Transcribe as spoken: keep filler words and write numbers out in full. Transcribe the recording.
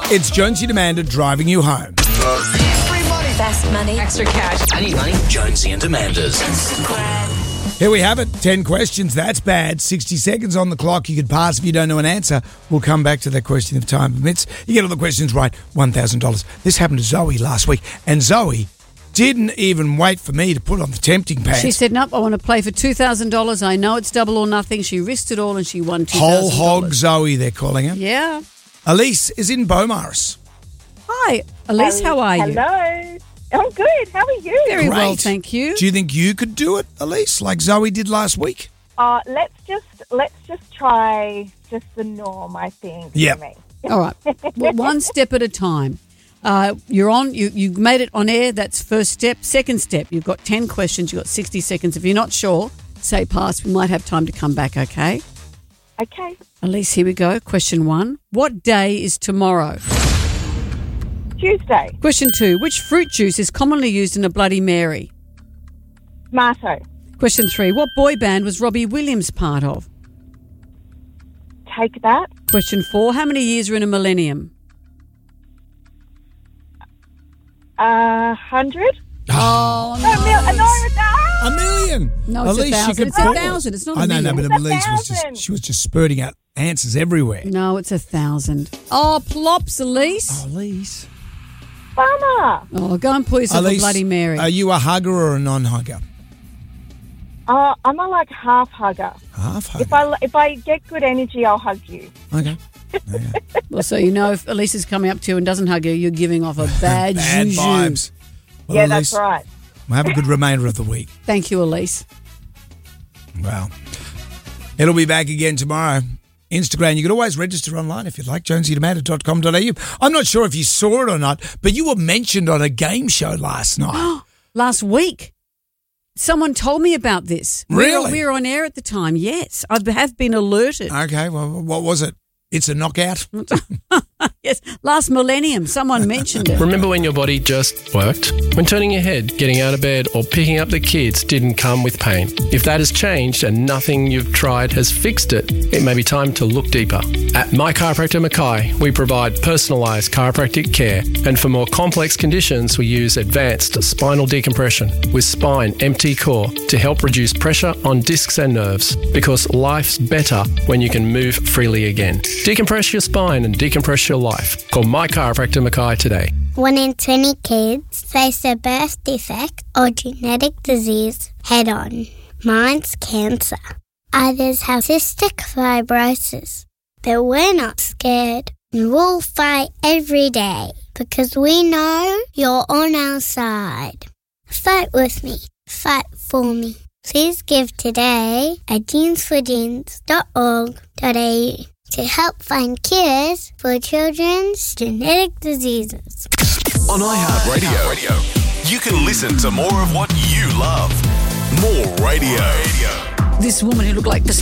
It's Jonesy and Amanda driving you home. Free money. Fast money. Extra cash. I need money. Jonesy and Amanda's. Here we have it. ten questions. That's bad. sixty seconds on the clock. You could pass if you don't know an answer. We'll come back to that question if time permits. You get all the questions right, one thousand dollars. This happened to Zoe last week. And Zoe didn't even wait for me to put on the tempting pants. She said, nope, I want to play for two thousand dollars. I know it's double or nothing. She risked it all and she won two thousand dollars. Whole hog Zoe, they're calling her. Yeah. Elise is in Beaumaris. Hi, Elise, how are you? Hello. I'm good. How are you? Very well, Great. thank you. Do you think you could do it, Elise, like Zoe did last week? Uh, let's just let's just try just the norm, I think. Yep. For me. All right. Well, one step at a time. Uh, you're on. You you made it on air. That's first step. Second step. You've got ten questions. You've got sixty seconds. If you're not sure, say pass. We might have time to come back. Okay. Okay. Elise, here we go. Question one. What day is tomorrow? Tuesday. Question two. Which fruit juice is commonly used in a Bloody Mary? Tomato. Question three. What boy band was Robbie Williams part of? Take that. Question four. How many years are in a millennium? A hundred. Oh, A mil- no, no. A million. No, it's a Elise, you thousand. could It's a put- thousand. It's not a I know, no, million. but It's a Elise was thousand. just, she was just spurting out answers everywhere. No, it's a thousand. Oh, plops, Elise. Oh, Elise. Bummer. Oh, go and pull yourself Elise, a Bloody Mary. Are you a hugger or a non-hugger? Uh, I'm a like half hugger. Half hugger. If I if I get good energy, I'll hug you. Okay. Okay. Well, so you know if Elise is coming up to you and doesn't hug you, you're giving off a bad, Bad juju. vibes. Well, yeah, Elise, that's right. Well, have a good remainder of the week. Thank you, Elise. Well, it'll be back again tomorrow. Instagram, you can always register online if you'd like, jonesy and amanda dot com dot a u. I'm not sure if you saw it or not, but you were mentioned on a game show last night. Last week, someone told me about this. We Really? were, we were on air at the time, yes. I have been alerted. Okay, well, what was it? It's a knockout. Yes, last millennium, someone mentioned it. Remember when your body just worked? When turning your head, getting out of bed or picking up the kids didn't come with pain? If that has changed and nothing you've tried has fixed it, it may be time to look deeper. At My Chiropractor Mackay, we provide personalised chiropractic care, and for more complex conditions, we use advanced spinal decompression with Spine M T Core to help reduce pressure on discs and nerves, because life's better when you can move freely again. Decompress your spine and decompress your life. Call My Chiropractor Mackay today. One in twenty kids face a birth defect or genetic disease head on. Mine's cancer. Others have cystic fibrosis. But we're not scared. We'll fight every day because we know you're on our side. Fight with me. Fight for me. Please give today at jeans for jeans dot org dot a u to help find cures for children's genetic diseases. On iHeartRadio, you can listen to more of what you love. More radio. This woman who looked like the